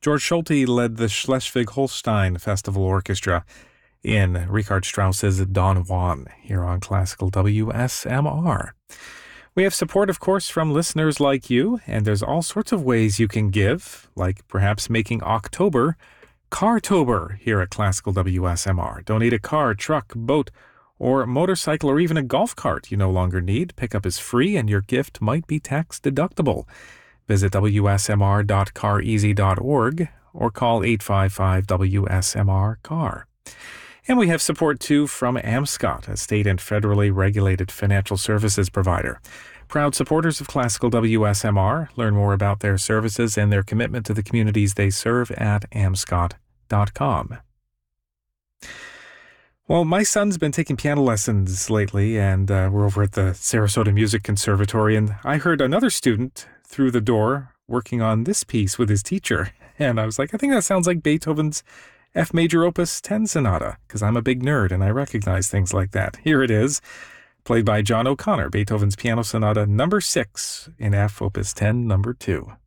George Schulte led the Schleswig-Holstein Festival Orchestra in Richard Strauss's Don Juan here on Classical WSMR. We have support, of course, from listeners like you, and there's all sorts of ways you can give, like perhaps making October Cartober here at Classical WSMR. Donate a car, truck, boat, or motorcycle, or even a golf cart you no longer need. Pickup is free, and your gift might be tax deductible. Visit wsmr.careasy.org or call 855-WSMR-CAR. And we have support, too, from Amscot, a state and federally regulated financial services provider. Proud supporters of Classical WSMR. Learn more about their services and their commitment to the communities they serve at amscot.com. Well, my son's been taking piano lessons lately, and we're over at the Sarasota Music Conservatory, and I heard another student through the door working on this piece with his teacher. And I was like, I think that sounds like Beethoven's F Major Opus 10 Sonata, because I'm a big nerd and I recognize things like that. Here it is, played by John O'Connor, Beethoven's Piano Sonata number 6 in F Opus 10 number 2.